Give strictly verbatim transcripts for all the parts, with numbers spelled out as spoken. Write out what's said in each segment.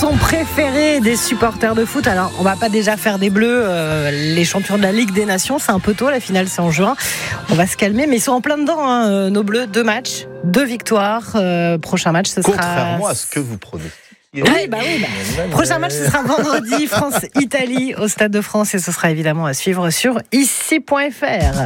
Ton préféré des supporters de foot. Alors, on va pas déjà faire des bleus, euh, les champions de la Ligue des Nations, c'est un peu tôt, la finale c'est en juin. On va se calmer, mais ils sont en plein dedans, hein, nos bleus. Deux matchs, deux victoires. Euh, prochain match, ce sera. Contrairement à ce que vous prenez. Oui, bah oui. Bah. Prochain match, ce sera vendredi, France-Italie au Stade de France, et ce sera évidemment à suivre sur ici point f r.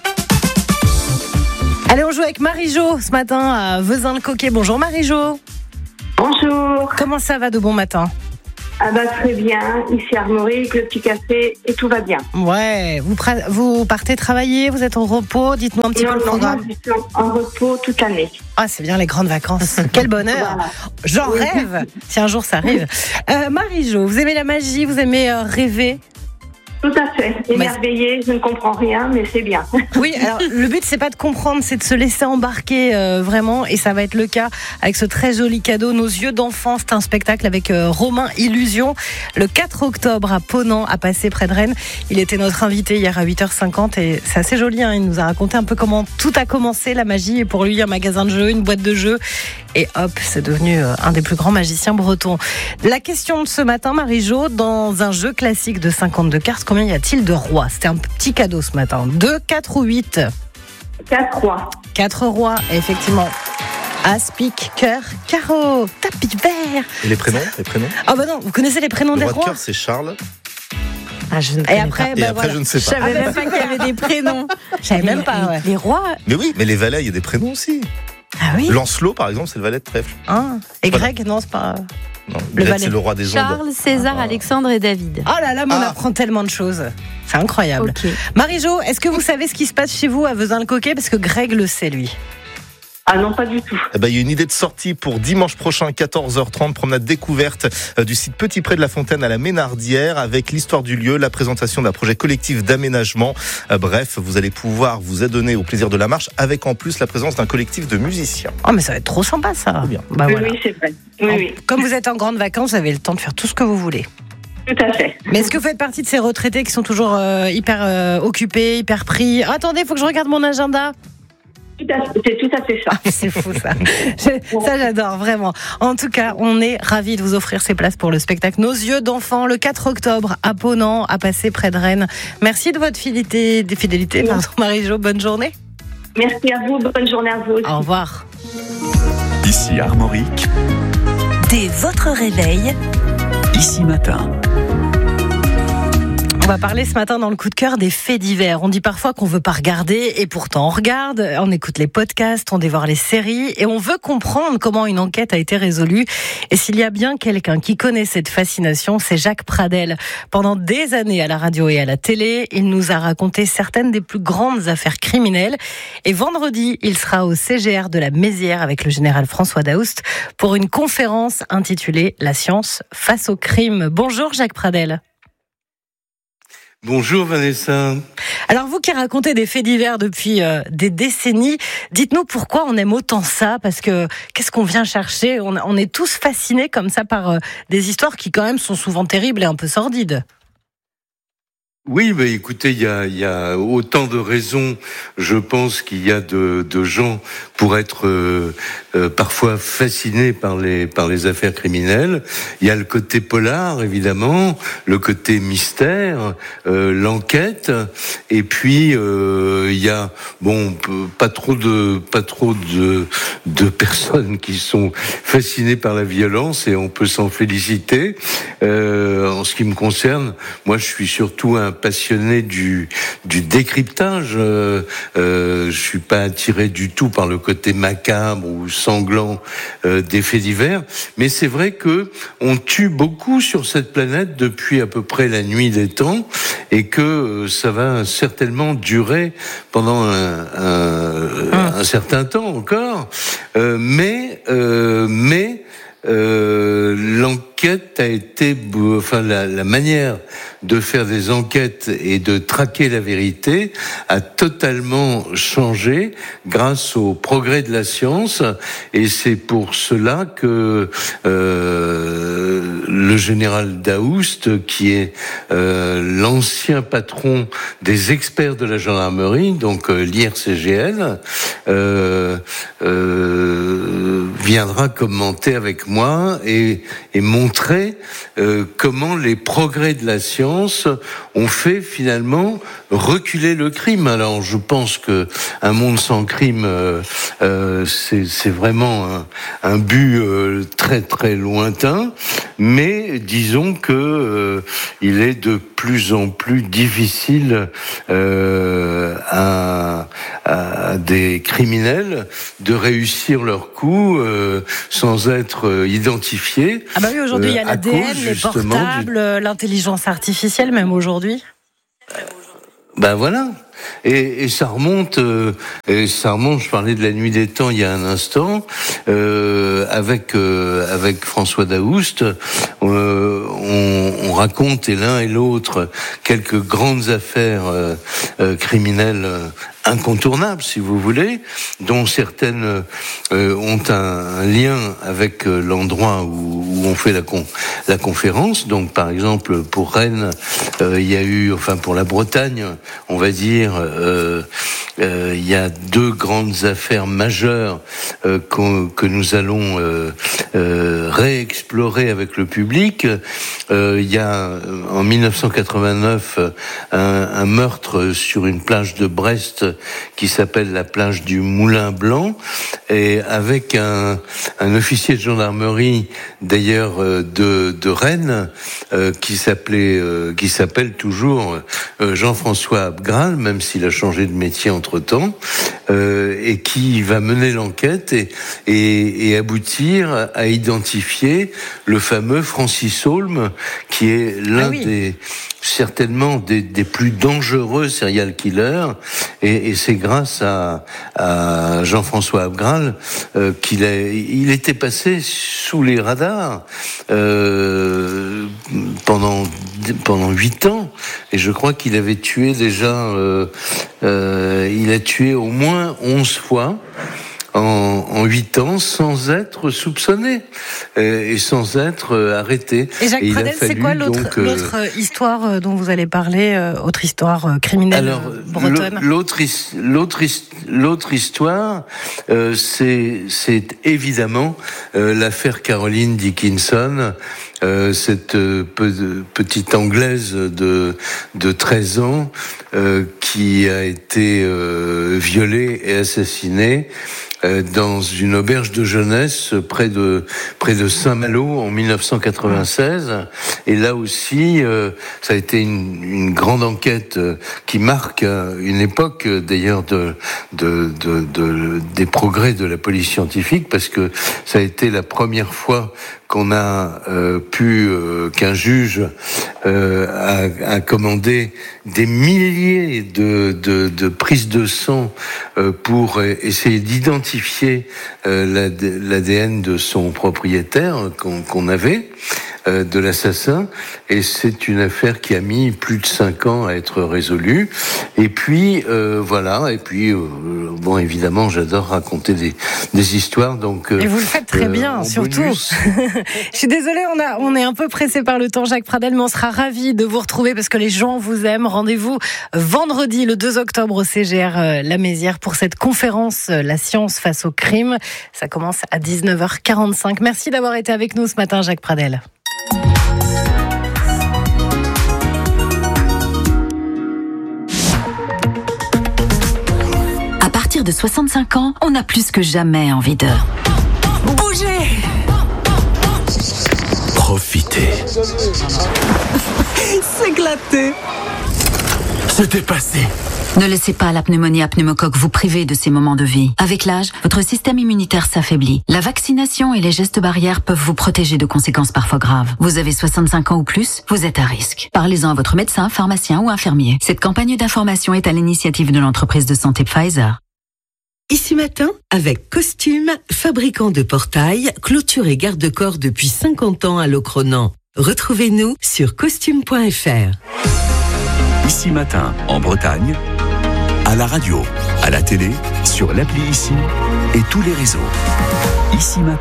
Allez, on joue avec Marie-Jo ce matin à Vezin-le-Coquet. Bonjour Marie-Jo. Bonjour. Comment ça va de bon matin? Ah bah très bien, ici Armorique, le petit café et tout va bien. Ouais, vous, pra- vous partez travailler, vous êtes en repos, dites-nous un petit non, peu le non, programme. moi, je suis en, en repos toute l'année. Ah, c'est bien les grandes vacances, quel bonheur. Voilà. J'en Oui. rêve, si un jour ça arrive. Euh, Marie-Jo, vous aimez la magie, vous aimez euh, rêver? Tout à fait, émerveillée, je ne comprends rien, mais c'est bien. Oui, alors le but c'est pas de comprendre, c'est de se laisser embarquer euh, vraiment, et ça va être le cas avec ce très joli cadeau, Nos yeux d'enfant. C'est un spectacle avec euh, Romain Illusion, le quatre octobre à Ponant, à Passé près de Rennes. Il était notre invité hier à huit heures cinquante et c'est assez joli, hein. Il nous a raconté un peu comment tout a commencé, la magie, et pour lui un magasin de jeux, une boîte de jeux, et hop, c'est devenu euh, un des plus grands magiciens bretons. La question de ce matin, Marie-Jo, dans un jeu classique de cinquante-deux cartes, combien y a-t-il de rois? C'était un petit cadeau ce matin. deux, quatre ou huit? Quatre rois. quatre rois, effectivement. As, pique, cœur, carreau, tapis vert. Et les prénoms, les prénoms Ah bah non, vous connaissez les prénoms Le des roi de rois? cœur, c'est Charles. Ah, je ne Et connais après, Et bah après, voilà. je ne sais Je pas. savais même pas qu'il y avait des prénoms. Je savais même pas, ouais. Les rois. Mais oui, mais les valets, il y a des prénoms aussi. Ah oui. Lancelot, par exemple, c'est le valet de trèfle. Hein. Et Greg, non, c'est pas. Non, Le Greg, valet. c'est le roi des ondes. Charles, César, Ah. Alexandre et David. Oh là là, mais on Ah. apprend tellement de choses. C'est incroyable. Ok. Marie-Jo, est-ce que vous savez ce qui se passe chez vous à Vezin-le-Coquet? Parce que Greg le sait, lui. Ah non, pas du tout. Eh ben, il y a une idée de sortie pour dimanche prochain, quatorze heures trente, promenade découverte euh, du site Petit Pré de la Fontaine à la Ménardière, avec l'histoire du lieu, la présentation d'un projet collectif d'aménagement. Euh, bref, vous allez pouvoir vous adonner au plaisir de la marche, avec en plus la présence d'un collectif de musiciens. Oh, mais ça va être trop sympa, ça. Trop bien. Bah oui, voilà. oui, c'est vrai. Oui, oui, Comme vous êtes en grande vacances, vous avez le temps de faire tout ce que vous voulez. tout à fait. Mais est-ce que vous faites partie de ces retraités qui sont toujours euh, hyper euh, occupés, hyper pris? Ah, attendez, il faut que je regarde mon agenda. Tout à fait, c'est tout à fait ça. C'est fou ça. Je- ça j'adore vraiment. En tout cas, on est ravis de vous offrir ces places pour le spectacle Nos yeux d'enfant le quatre octobre à Ponant, à Passé près de Rennes. Merci de votre fidélité, de fidélité pardon, Marie-Jo. Bonne journée. Merci à vous, bonne journée à vous aussi. Au revoir. Ici Armorique, Dès votre réveil, ici matin. On va parler ce matin dans le coup de cœur des faits divers. On dit parfois qu'on veut pas regarder et pourtant on regarde, on écoute les podcasts, on dévore les séries et on veut comprendre comment une enquête a été résolue. Et s'il y a bien quelqu'un qui connaît cette fascination, c'est Jacques Pradel. Pendant des années à la radio et à la télé, il nous a raconté certaines des plus grandes affaires criminelles. Et vendredi, il sera au C G R de la Mézières avec le général François Daoust pour une conférence intitulée La science face au crime. Bonjour Jacques Pradel. Bonjour Vanessa. Alors vous qui racontez des faits divers depuis euh, des décennies, dites-nous pourquoi on aime autant ça, parce que qu'est-ce qu'on vient chercher? on, on est tous fascinés comme ça par euh, des histoires qui quand même sont souvent terribles et un peu sordides. Oui, bah écoutez, il y a, il y a autant de raisons, je pense, qu'il y a de, de gens pour être euh, euh, parfois fascinés par les par les affaires criminelles. Il y a le côté polar, évidemment, le côté mystère, euh, l'enquête, et puis euh, il y a bon pas trop de pas trop de de personnes qui sont fascinées par la violence, et on peut s'en féliciter. Euh, en ce qui me concerne, moi, je suis surtout un passionné du du décryptage. Euh, euh, je suis pas attiré du tout par le côté macabre ou sanglant euh, des faits divers, mais c'est vrai que on tue beaucoup sur cette planète depuis à peu près la nuit des temps, et que euh, ça va certainement durer pendant un, un, un certain temps encore. Euh, mais euh, mais Euh, l'enquête a été, enfin la, la manière de faire des enquêtes et de traquer la vérité a totalement changé grâce au progrès de la science, et c'est pour cela que euh, le général Daoust, qui est euh, l'ancien patron des experts de la gendarmerie, donc euh, l'I R C G N, euh, euh, viendra commenter avec moi et, et montrer euh, comment les progrès de la science ont fait finalement reculer le crime. Alors je pense que un monde sans crime, euh, euh, c'est, c'est vraiment un, un but euh, très très lointain, mais disons que euh, il est de plus en plus difficile euh, à, à des criminels de réussir leur coup euh, sans être euh, identifiés. Ah bah oui, aujourd'hui, euh, il y a l'A D N, les portables, du... l'intelligence artificielle, même aujourd'hui. Ben voilà. Et, et ça remonte, euh, et ça remonte. Je parlais de la nuit des temps il y a un instant euh, avec euh, avec François Daoust. Euh, on, on raconte et l'un et l'autre quelques grandes affaires euh, euh, criminelles euh, incontournables, si vous voulez, dont certaines euh, ont un, un lien avec euh, l'endroit où, où on fait la con, la conférence. Donc, par exemple, pour Rennes, euh, il y a eu, enfin pour la Bretagne, on va dire. Euh, euh, il y a deux grandes affaires majeures euh, que nous allons euh, euh, réexplorer avec le public. Euh, il y a en dix-neuf cent quatre-vingt-neuf un, un meurtre sur une plage de Brest qui s'appelle la plage du Moulin Blanc, et avec un, un officier de gendarmerie d'ailleurs euh, de, de Rennes euh, qui s'appelait, euh, qui s'appelle toujours euh, Jean-François Abgral, même s'il a changé de métier entre-temps, euh, et qui va mener l'enquête et, et, et aboutir à identifier le fameux Francis Holm, qui est l'un ah oui. des certainement des, des plus dangereux serial killers, et, et c'est grâce à, à Jean-François Abgral euh, qu'il a, il était passé sous les radars euh, pendant pendant huit ans, et je crois qu'il avait tué déjà, euh, euh, il a tué au moins onze fois. En huit ans, sans être soupçonné euh, et sans être euh, arrêté. Et Jacques Pradel, c'est quoi l'autre, donc, euh... l'autre histoire euh, dont vous allez parler, euh, autre histoire euh, criminelle Alors, euh, bretonne l'autre, l'autre, l'autre histoire, euh, c'est, c'est évidemment euh, l'affaire Caroline Dickinson, euh, cette euh, pe- petite Anglaise de, de treize ans euh, qui a été euh, violée et assassinée dans une auberge de jeunesse près de près de Saint-Malo en dix-neuf cent quatre-vingt-seize. Et là aussi, euh, ça a été une, une grande enquête euh, qui marque euh, une époque euh, d'ailleurs de, de, de, de des progrès de la police scientifique, parce que ça a été la première fois qu'on a euh, pu, euh, qu'un juge euh, a, a commandé des milliers de, de, de prises de sang euh, pour essayer d'identifier euh, l'A D N de son propriétaire qu'on, qu'on avait, euh, de l'assassin. Et c'est une affaire qui a mis plus de cinq ans à être résolue. Et puis, euh, voilà, et puis, euh, bon, évidemment, j'adore raconter des, des histoires. Donc, euh, et vous le faites très euh, bien, surtout. Je suis désolée, on, a, on est un peu pressé par le temps, Jacques Pradel, mais on sera ravis de vous retrouver parce que les gens vous aiment. Rendez-vous vendredi, le deux octobre, au C G R euh, La Mézières pour cette conférence euh, La science face au crime. Ça commence à dix-neuf heures quarante-cinq. Merci d'avoir été avec nous ce matin, Jacques Pradel. À partir de soixante-cinq ans, on a plus que jamais envie de bouger. Profiter. S'éclater. Se dépasser. Ne laissez pas la pneumonie à pneumocoque vous priver de ces moments de vie. Avec l'âge, votre système immunitaire s'affaiblit. La vaccination et les gestes barrières peuvent vous protéger de conséquences parfois graves. Vous avez soixante-cinq ans ou plus, vous êtes à risque. Parlez-en à votre médecin, pharmacien ou infirmier. Cette campagne d'information est à l'initiative de l'entreprise de santé Pfizer. Ici Matin, avec Costume, fabricant de portails, clôture et garde-corps depuis cinquante ans à Locronan. Retrouvez-nous sur costume point f r. Ici Matin, en Bretagne, à la radio, à la télé, sur l'appli Ici et tous les réseaux. Ici Matin.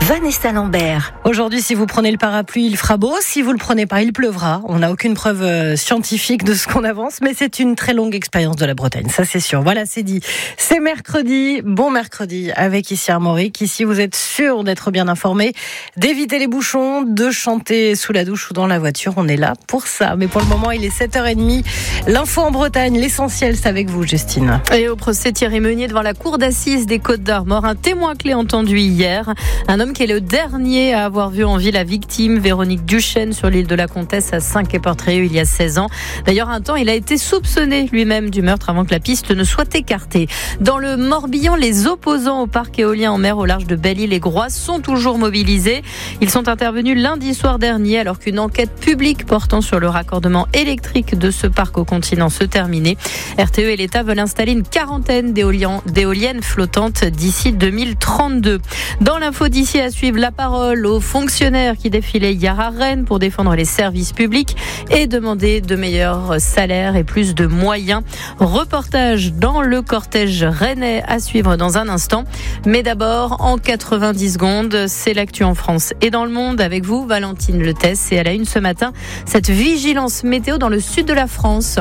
Vanessa Lambert. Aujourd'hui, si vous prenez le parapluie, il fera beau. Si vous le prenez pas, il pleuvra. On n'a aucune preuve euh, scientifique de ce qu'on avance, mais c'est une très longue expérience de la Bretagne. Ça, c'est sûr. Voilà, c'est dit. C'est mercredi. Bon mercredi avec ici Armorique. Ici, vous êtes sûr d'être bien informé, d'éviter les bouchons, de chanter sous la douche ou dans la voiture. On est là pour ça. Mais pour le moment, il est sept heures trente. L'info en Bretagne, l'essentiel, c'est avec vous, Justine. Et au procès Thierry Meunier devant la cour d'assises des Côtes-d'Armor, un témoin clé entendu hier. Un homme qui est le dernier à avoir vu en vie la victime, Véronique Duchesne, sur l'île de la Comtesse à Saint-Quay-Portrieux il y a seize ans. D'ailleurs, un temps, il a été soupçonné lui-même du meurtre avant que la piste ne soit écartée. Dans le Morbihan, les opposants au parc éolien en mer au large de Belle-Île et Groix sont toujours mobilisés. Ils sont intervenus lundi soir dernier alors qu'une enquête publique portant sur le raccordement électrique de ce parc au continent se terminait. R T E et l'État veulent installer une quarantaine d'éoliennes flottantes d'ici deux mille trente-deux. Dans l'info d'ici à suivre, la parole aux fonctionnaires qui défilaient hier à Rennes pour défendre les services publics et demander de meilleurs salaires et plus de moyens. Reportage dans le cortège rennais à suivre dans un instant. Mais d'abord, en quatre-vingt-dix secondes, c'est l'actu en France et dans le monde avec vous, Valentine Letesse. Et à la une ce matin, cette vigilance météo dans le sud de la France.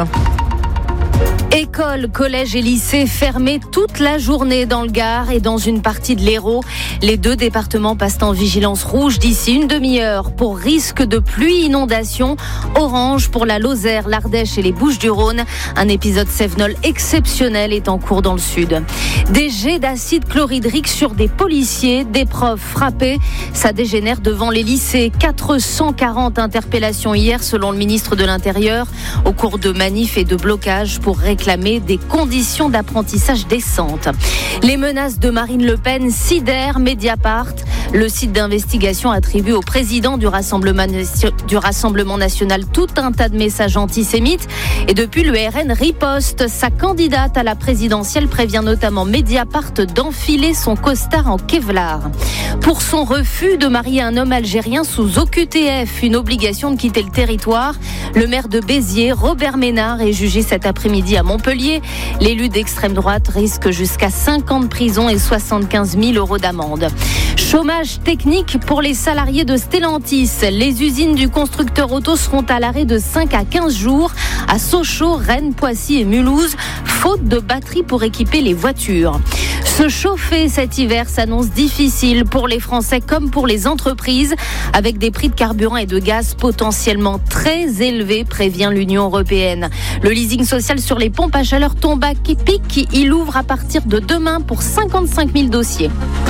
Écoles, collèges et lycées fermés toute la journée dans le Gard et dans une partie de l'Hérault. Les deux départements passent en vigilance rouge d'ici une demi-heure pour risque de pluie, inondation. Orange pour la Lozère, l'Ardèche et les Bouches-du-Rhône. Un épisode cévenol exceptionnel est en cours dans le sud. Des jets d'acide chlorhydrique sur des policiers, des profs frappés. Ça dégénère devant les lycées. quatre cent quarante interpellations hier selon le ministre de l'Intérieur au cours de manifs et de blocages pour réclamer des conditions d'apprentissage décentes. Les menaces de Marine Le Pen sidèrent Mediapart, le site d'investigation attribue au président du Rassemblement, du Rassemblement national tout un tas de messages antisémites. Et depuis, le R N riposte. Sa candidate à la présidentielle prévient notamment Mediapart d'enfiler son costard en Kevlar. Pour son refus de marier un homme algérien sous O Q T F, une obligation de quitter le territoire, le maire de Béziers, Robert Ménard, est jugé cet après-midi à Montpellier. L'élu d'extrême droite risque jusqu'à cinq ans de prison et soixante-quinze mille euros d'amende. Chômage technique pour les salariés de Stellantis. Les usines du constructeur auto seront à l'arrêt de cinq à quinze jours à Sochaux, Rennes, Poissy et Mulhouse, faute de batteries pour équiper les voitures. Se chauffer cet hiver s'annonce difficile pour les Français comme pour les entreprises, avec des prix de carburant et de gaz potentiellement très élevés, prévient l'Union européenne. Le leasing social sur les pompes à chaleur tombe à pic. Il ouvre à partir de demain pour cinquante-cinq mille dossiers.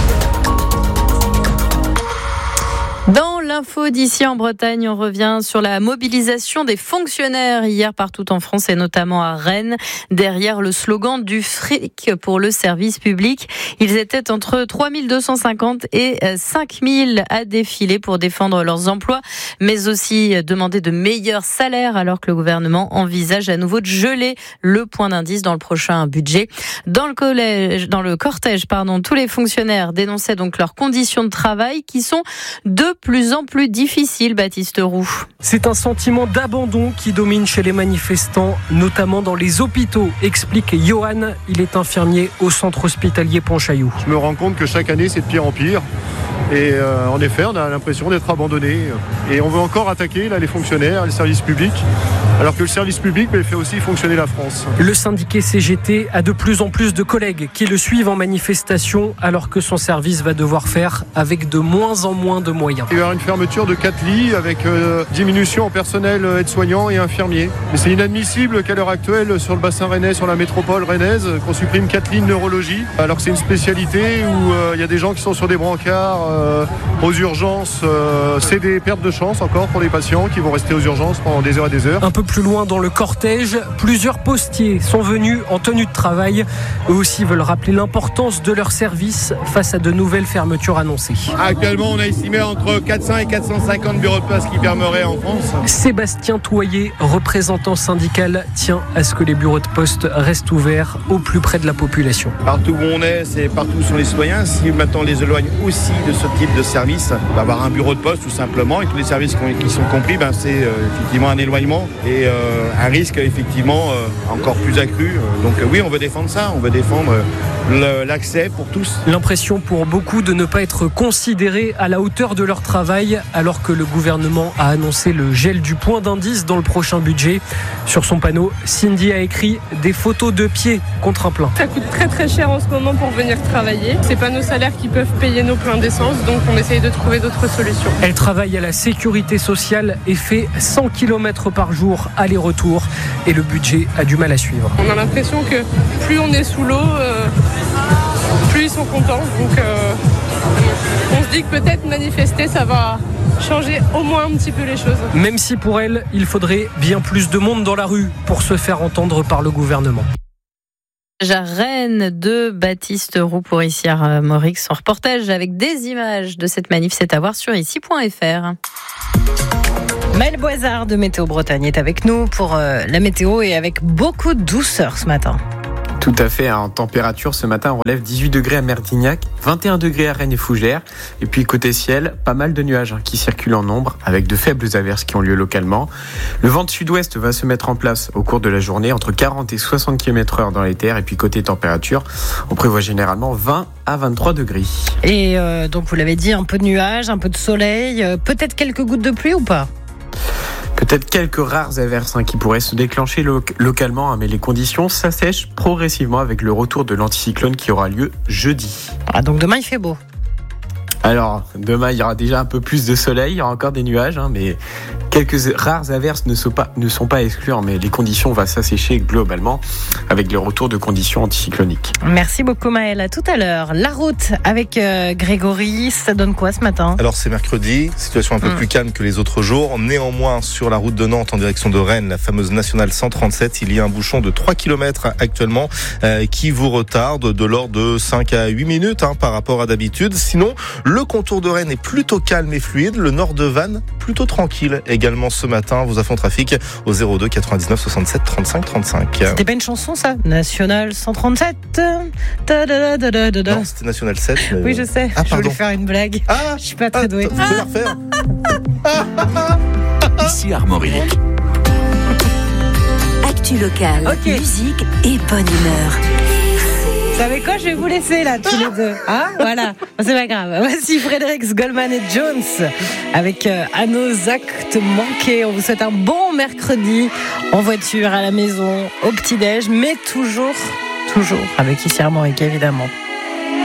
Dans l'info d'ici en Bretagne, on revient sur la mobilisation des fonctionnaires hier partout en France et notamment à Rennes. Derrière le slogan du fric pour le service public, ils étaient entre trois mille deux cent cinquante et cinq mille à défiler pour défendre leurs emplois, mais aussi demander de meilleurs salaires alors que le gouvernement envisage à nouveau de geler le point d'indice dans le prochain budget. Dans le collège, dans le cortège, pardon, tous les fonctionnaires dénonçaient donc leurs conditions de travail qui sont de plus en plus difficile, Baptiste Roux. C'est un sentiment d'abandon qui domine chez les manifestants, notamment dans les hôpitaux, explique Johan. Il est infirmier au centre hospitalier Pontchaillou. Je me rends compte que chaque année, c'est de pire en pire. Et euh, en effet, on a l'impression d'être abandonné. Et on veut encore attaquer là, les fonctionnaires, les services publics, alors que le service public mais, fait aussi fonctionner la France. Le syndicat C G T a de plus en plus de collègues qui le suivent en manifestation, alors que son service va devoir faire avec de moins en moins de moyens. Il y aura une fermeture de quatre lits avec euh, diminution en personnel aide-soignant et infirmier. Mais c'est inadmissible qu'à l'heure actuelle, sur le bassin rennais, sur la métropole rennaise, qu'on supprime quatre lignes neurologie, alors que c'est une spécialité où il euh, y a des gens qui sont sur des brancards euh, aux urgences. Euh, c'est des pertes de chance encore pour les patients qui vont rester aux urgences pendant des heures et des heures. Un peu plus loin dans le cortège, plusieurs postiers sont venus en tenue de travail. Eux aussi veulent rappeler l'importance de leur service face à de nouvelles fermetures annoncées. Actuellement, on a estimé entre quatre cents et quatre cent cinquante bureaux de poste qui fermeraient en France. Sébastien Toyer, représentant syndical, tient à ce que les bureaux de poste restent ouverts au plus près de la population. Partout où on est, c'est partout où sont les citoyens. Si maintenant on les éloigne aussi de ce type de service, on va avoir un bureau de poste tout simplement, et tous les services qui sont compris, ben, c'est euh, effectivement un éloignement et euh, un risque effectivement euh, encore plus accru. Donc euh, oui, on veut défendre ça, on veut défendre euh, le, l'accès pour tous. L'impression pour beaucoup de ne pas être considérés à la hauteur de leur travail, alors que le gouvernement a annoncé le gel du point d'indice dans le prochain budget. Sur son panneau, Cindy a écrit des photos de pieds contre un plein. Ça coûte très très cher en ce moment pour venir travailler. C'est pas nos salaires qui peuvent payer nos pleins d'essence, donc on essaye de trouver d'autres solutions. Elle travaille à la sécurité sociale et fait cent kilomètres par jour aller-retour, et le budget a du mal à suivre. On a l'impression que plus on est sous l'eau, euh, plus ils sont contents. Donc euh, on se dit que peut-être manifester, ça va changer au moins un petit peu les choses. Même si pour elle, il faudrait bien plus de monde dans la rue pour se faire entendre par le gouvernement. À Rennes de Baptiste Roux pour ici à Mauric. Son reportage avec des images de cette manif, c'est à voir sur ici point f r. Maëlle Boisard de Météo Bretagne est avec nous pour euh, la météo et avec beaucoup de douceur ce matin. Tout à fait, en température ce matin on relève dix-huit degrés à Merdignac, vingt et un degrés à Rennes et Fougères, et puis côté ciel, pas mal de nuages qui circulent en nombre avec de faibles averses qui ont lieu localement. Le vent de sud-ouest va se mettre en place au cours de la journée entre quarante et soixante kilomètres heure dans les terres, et puis côté température, on prévoit généralement vingt à vingt-trois degrés. Et euh, donc vous l'avez dit, un peu de nuages, un peu de soleil, euh, peut-être quelques gouttes de pluie ou pas ? Peut-être quelques rares averses hein, qui pourraient se déclencher lo- localement, hein, mais les conditions s'assèchent progressivement avec le retour de l'anticyclone qui aura lieu jeudi. Ah, donc demain il fait beau. Alors, demain il y aura déjà un peu plus de soleil, il y aura encore des nuages, hein, mais quelques rares averses ne sont pas, ne sont pas exclues, mais les conditions vont s'assécher globalement avec le retour de conditions anticycloniques. Merci beaucoup Maëlle, à tout à l'heure. La route avec euh, Grégory, ça donne quoi ce matin ? Alors c'est mercredi, situation un peu mmh. plus calme que les autres jours. Néanmoins, sur la route de Nantes en direction de Rennes, la fameuse nationale cent trente-sept, il y a un bouchon de trois kilomètres actuellement euh, qui vous retarde de l'ordre de cinq à huit minutes hein, par rapport à d'habitude. Sinon, le contour de Rennes est plutôt calme et fluide. Le nord de Vannes, plutôt tranquille également ce matin. Vos infos trafic au zéro deux quatre-vingt-dix-neuf soixante-sept trente-cinq trente-cinq. C'était pas une chanson ça ? Nationale cent trente-sept. Non, c'était National sept. Mais... Oui, je sais. Ah, je voulais faire une blague. Ah, je suis pas très douée. Vous pouvez la refaire. Ici Armorique. Actu locale, okay. Musique et bonne humeur. Vous savez quoi, je vais vous laisser là tous les deux. Ah, voilà, c'est pas grave. Voici Frédéric Goldman et Jones avec euh, À nos actes manqués. On vous souhaite un bon mercredi en voiture, à la maison, au petit-déj, mais toujours, toujours avec Ici Armorique évidemment.